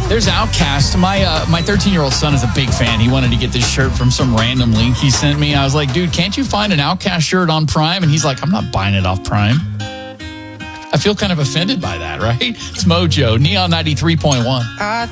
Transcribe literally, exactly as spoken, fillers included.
There's Outkast. My uh, my thirteen-year-old son is a big fan. He wanted to get this shirt from some random link he sent me. I was like, dude, can't you find an Outkast shirt on Prime? And he's like, I'm not buying it off Prime. I feel kind of offended by that, right? It's Mojo, Neon ninety-three point one.